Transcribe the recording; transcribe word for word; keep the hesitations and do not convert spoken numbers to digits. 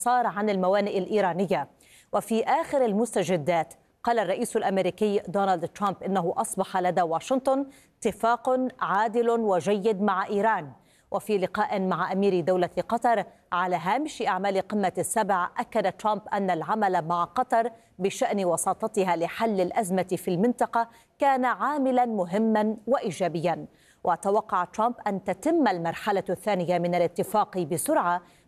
صار عن الموانئ الإيرانية. وفي آخر المستجدات قال الرئيس الأمريكي دونالد ترامب إنه أصبح لدى واشنطن اتفاق عادل وجيد مع إيران. وفي لقاء مع أمير دولة قطر على هامش أعمال قمة السبع، أكد ترامب أن العمل مع قطر بشأن وساطتها لحل الأزمة في المنطقة كان عاملا مهما وإيجابيا. وتوقع ترامب أن تتم المرحلة الثانية من الاتفاق بسرعة